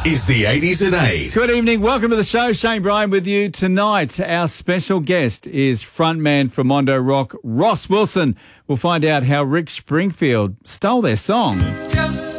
is the 80s at 8. Good evening. Welcome to the show. Shane Bryan with you tonight. Our special guest is frontman from Mondo Rock, Ross Wilson. We'll find out how Rick Springfield stole their song.